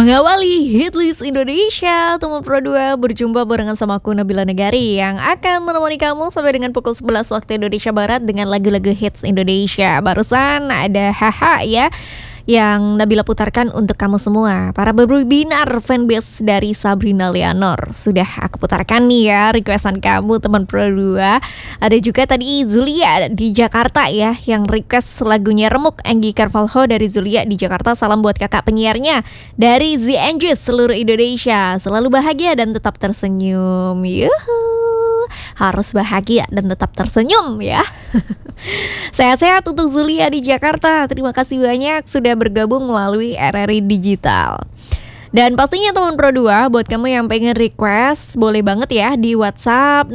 Mengawali Hitlist Indonesia, teman Pro 2 berjumpa barengan sama aku Nabila Negari yang akan menemani kamu sampai dengan pukul 11 waktu Indonesia Barat dengan lagu-lagu hits Indonesia. Barusan ada Haha ya yang Nabila putarkan untuk kamu semua, para webinar fanbase dari Sabrina Leonor. Sudah aku putarkan nih ya requestan kamu teman Pro 2. Ada juga tadi Zulia di Jakarta ya yang request lagunya Remuk Anggi Carvalho dari Zulia di Jakarta. Salam buat kakak penyiarnya dari The Angels seluruh Indonesia. Selalu bahagia dan tetap tersenyum. Yuhu, harus bahagia dan tetap tersenyum ya. Sehat-sehat untuk Zulia di Jakarta. Terima kasih banyak sudah bergabung melalui RRI Digital. Dan pastinya teman Pro 2, buat kamu yang pengen request, boleh banget ya di WhatsApp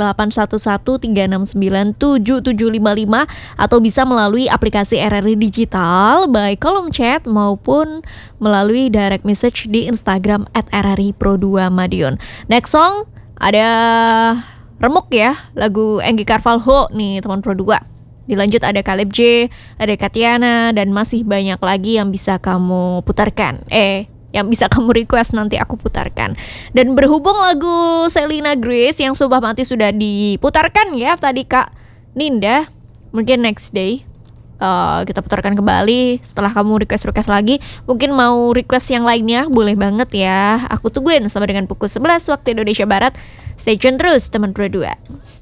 081136977755 atau bisa melalui aplikasi RRI Digital baik kolom chat maupun melalui direct message di Instagram @RRI_Pro2Madiun. Next song ada Remuk ya, lagu Anggi Carvalho nih teman Pro 2. Dilanjut ada Caleb J, ada Katiana, dan masih banyak lagi yang bisa kamu putarkan. Yang bisa kamu request nanti aku putarkan. Dan berhubung lagu Selena Grace yang Sumpah Mati sudah diputarkan ya tadi Kak Ninda, mungkin next day kita putarkan kembali setelah kamu request lagi. Mungkin mau request yang lainnya boleh banget ya. Aku tungguin sampai dengan pukul 11 waktu Indonesia Barat. Stay tune terus teman Pro 2.